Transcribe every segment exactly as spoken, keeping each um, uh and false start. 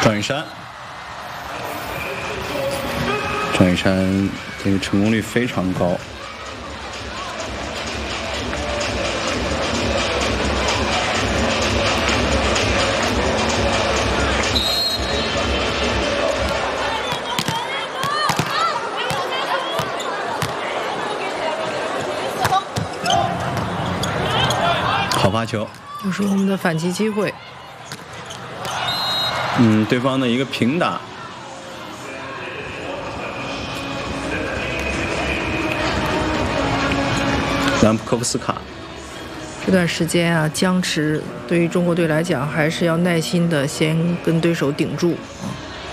赵云山，赵云山这个成功率非常高。好发球， 这是我们的反击机会。 嗯，对方的一个平打。兰普科夫斯卡， 这段时间啊，僵持对于中国队来讲，还是要耐心的先跟对手顶住啊。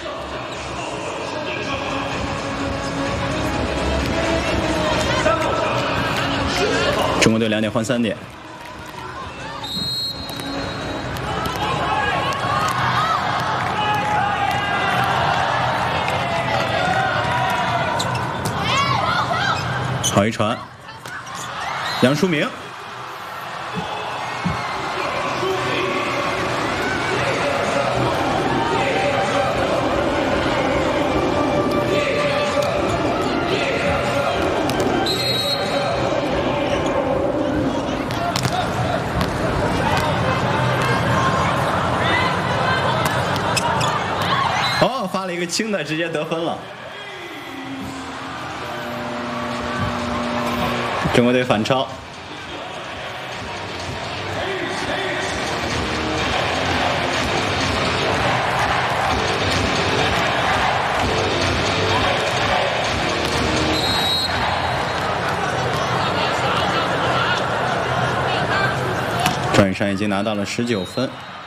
中国队两点换三点。好一传，杨书明，哦，发了一个轻的，直接得分了。中国队反超，赵云山已经拿到了十九分。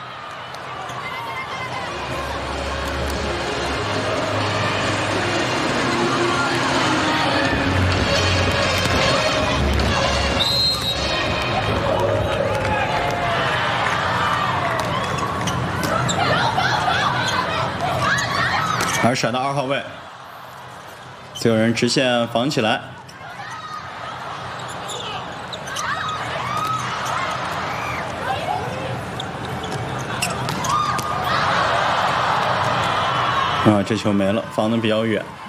还是甩到二号位，最后人直线防起来。啊，这球没了，防得比较远。